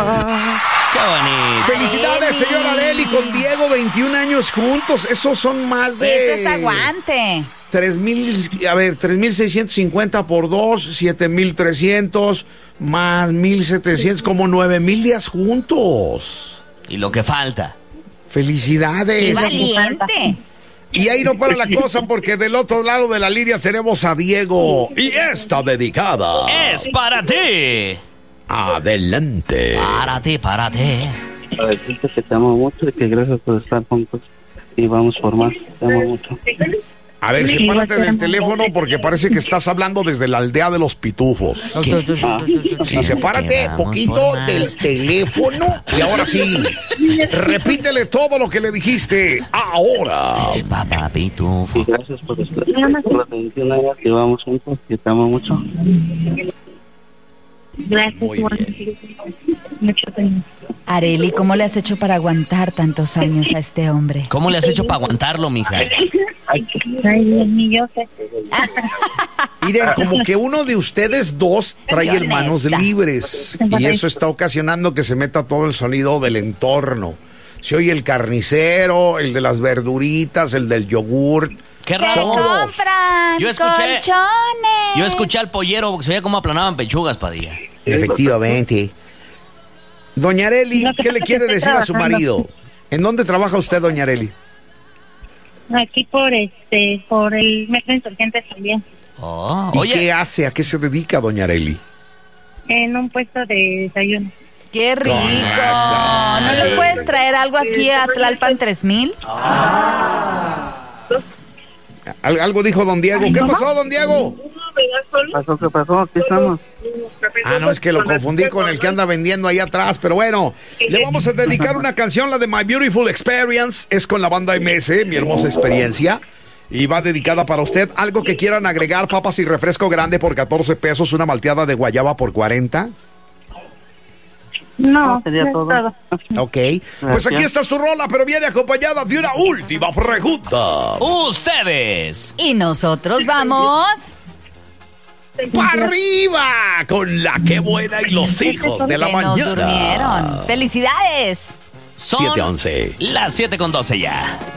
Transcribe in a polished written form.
¡Qué bonito! Felicidades, señora Arely, con Diego, 21 años juntos. Esos son más de... Eso es aguante. 3,650 por 2, 7,300 más 1,700, como 9,000 días juntos. Y lo que falta. Felicidades. Valiente. Y ahí no para la cosa, porque del otro lado de la línea tenemos a Diego. Y esta dedicada. ¡Es para ti! Adelante. Para ti. Para decirte que te amo mucho y que gracias por estar juntos. Y vamos por más. Te amo mucho. A ver, sepárate del teléfono porque parece que estás hablando desde la aldea de los pitufos. Sí, sepárate poquito del teléfono y ahora sí, repítele todo lo que le dijiste ahora. Papá pitufo. Y gracias por estar por la atención. Que vamos juntos. Que te amo mucho. Gracias. Muy Mucho cariño. Arely, ¿cómo le has hecho para aguantar tantos años a este hombre? ¿Cómo le has hecho para aguantarlo, mija? Ay, ni yo sé. Miren, como que uno de ustedes dos trae Qué hermanos honesta. libres y eso está ocasionando que se meta todo el sonido del entorno. Se oye el carnicero, el de las verduritas, el del yogur. ¡Qué Se raro! compran Yo escuché- colchones. Yo escuché al pollero porque se veía cómo aplanaban pechugas, Padilla. Efectivamente. Doña Arely, Lo que ¿qué le pasa quiere es que decir estoy a su trabajando. marido? ¿En dónde trabaja usted, doña Arely? Aquí por el metro Insurgentes también. Oh, ¿Y oye, qué hace? ¿A qué se dedica, doña Arely? En un puesto de desayuno. ¡Qué rico! eso. ¿No les puedes traer algo aquí a Tlalpan 3000? Algo dijo don Diego. ¿Qué pasó, don Diego? ¿Qué pasó? Aquí estamos. Ah, no, es que lo confundí con el que anda vendiendo ahí atrás, pero bueno, le vamos a dedicar una canción, la de My Beautiful Experience, es con la banda MS, Mi Hermosa Experiencia, y va dedicada para usted. Algo que quieran agregar, papas y refresco grande por 14 pesos, una malteada de guayaba por 40. No, sería no es todo. Ok, pues aquí está su rola, pero viene acompañada de una última pregunta. ustedes. Y nosotros vamos... ¡Para arriba! Con la que buena y los hijos de la Se nos mañana. durmieron. ¡Felicidades! Son 7:11. las 7:12 ya.